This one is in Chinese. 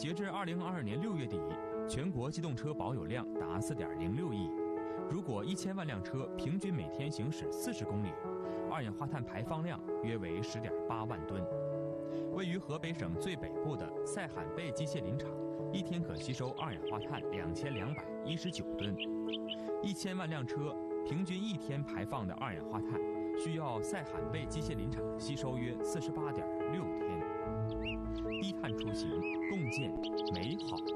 截至2022年6月底，全国机动车保有量达4.06亿。如果1000万辆车平均每天行驶40公里，二氧化碳排放量约为10.8万吨。位于河北省最北部的塞罕贝机械林场，一天可吸收二氧化碳2219吨。1000万辆车平均一天排放的二氧化碳，需要塞罕贝机械林场吸收约48.6天。低碳出行，共建美好